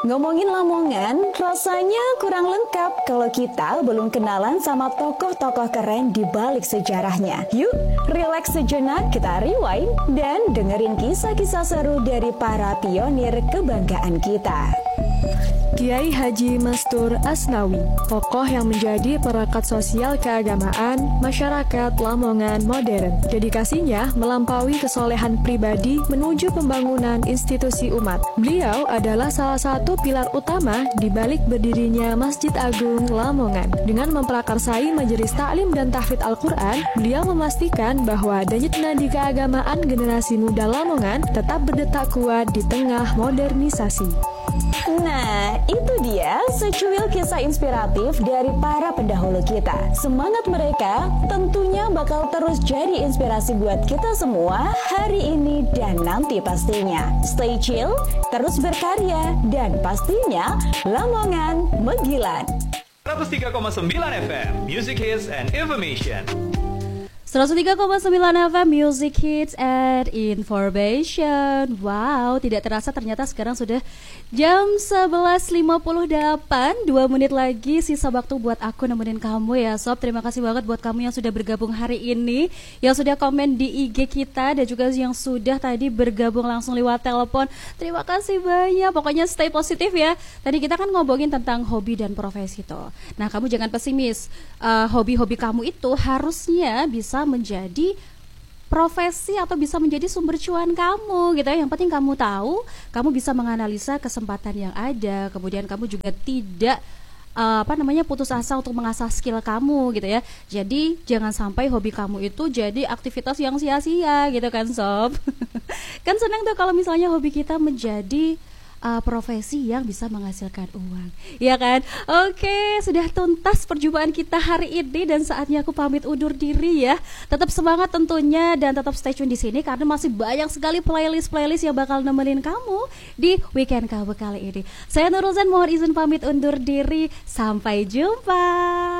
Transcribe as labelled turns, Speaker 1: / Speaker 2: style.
Speaker 1: Ngomongin Lamongan, rasanya kurang lengkap kalau kita belum kenalan sama tokoh-tokoh keren di balik sejarahnya. Yuk, relax sejenak, kita rewind dan dengerin kisah-kisah seru dari para pionir kebanggaan kita.
Speaker 2: Kiai Haji Mastur Asnawi, tokoh yang menjadi perekat sosial keagamaan masyarakat Lamongan modern. Dedikasinya melampaui kesolehan pribadi menuju pembangunan institusi umat. Beliau adalah salah satu pilar utama di balik berdirinya Masjid Agung Lamongan. Dengan memprakarsai Majelis Taklim dan Tahfidz Al-Quran, beliau memastikan bahwa denyut nadi keagamaan generasi muda Lamongan tetap berdetak kuat di tengah modernisasi.
Speaker 1: Nah, itu dia secuil kisah inspiratif dari para pendahulu kita. Semangat mereka tentunya bakal terus jadi inspirasi buat kita semua hari ini dan nanti pastinya. Stay chill, terus berkarya, dan pastinya Lamongan Megilan.
Speaker 3: 103,9 FM, Music Hits and Information.
Speaker 4: 103,9 FM Music Hits and Information. Wow, tidak terasa ternyata sekarang sudah jam 11.58. 2 menit lagi sisa waktu buat aku nemenin kamu ya Sob. Terima kasih banget buat kamu yang sudah bergabung hari ini, yang sudah komen di IG kita, dan juga yang sudah tadi bergabung langsung lewat telepon. Terima kasih banyak. Pokoknya stay positif ya. Tadi kita kan ngomongin tentang hobi dan profesi toh. Nah, kamu jangan pesimis. Hobi-hobi kamu itu harusnya bisa menjadi profesi atau bisa menjadi sumber cuan kamu gitu ya. Yang penting kamu tahu, kamu bisa menganalisa kesempatan yang ada, kemudian kamu juga tidak putus asa untuk mengasah skill kamu gitu ya. Jadi jangan sampai hobi kamu itu jadi aktivitas yang sia-sia gitu kan Sob. Kan senang tuh kalau misalnya hobi kita menjadi profesi yang bisa menghasilkan uang, ya kan? Oke, sudah tuntas perjumpaan kita hari ini dan saatnya aku pamit undur diri ya. Tetap semangat tentunya dan tetap stay tune di sini karena masih banyak sekali playlist yang bakal nemenin kamu di weekend kamu kali ini. Saya Nurulzan mohon izin pamit undur diri. Sampai jumpa.